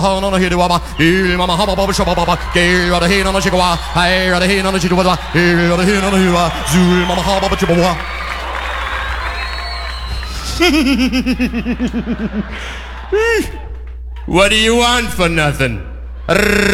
no hidi wama il mama haba baba shaba baba ke ra he no shikwa hai ra he no shikwa ra he no hiwa zul mama haba baba chibwa. What do you want for nothing?